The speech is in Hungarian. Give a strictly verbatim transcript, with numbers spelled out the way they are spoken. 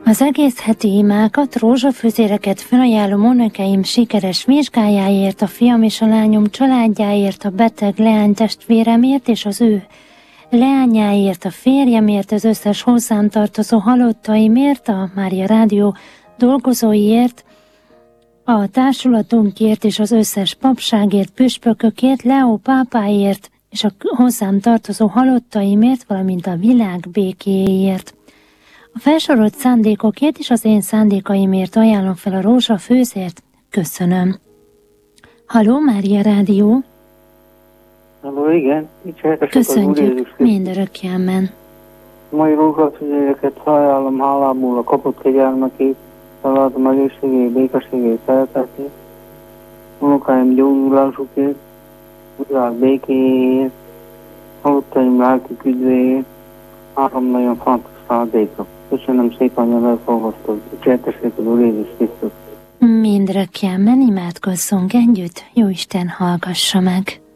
Az egész heti imákat, rózsafüzéreket felajánlom unokáim sikeres vizsgájáért, a fiam és a lányom családjáért, a beteg leánytestvéremért és az ő leányáért, a férjemért, az összes hozzám tartozó halottaimért, a Mária Rádió dolgozóiért, a társulatunkért és az összes papságért, püspökökért, Leó pápáért és a hozzám tartozó halottaimért, valamint a világ békéért. A felsorolt szándékokért és az én szándékaimért ajánlom fel a rózsafőzért. Köszönöm. Halló, Mária Rádió. Halló, igen. Köszöntjük, mindörökké, amen. Mai rózsafőzéreket ajánlom hálából a kapott kegyelmekét, családom egészségét, békességét, szeretetét, unokáim gyógyulásukért, világ békéjéért, halottaim lelki üdvéért, három nagyon fontos szándékra. Köszönöm szépen, hogy elfogadtad. Dicsértessék az Úr Jézus Krisztus. Mindörökké, amen, imádkozzunk együtt, Jóisten hallgassa meg.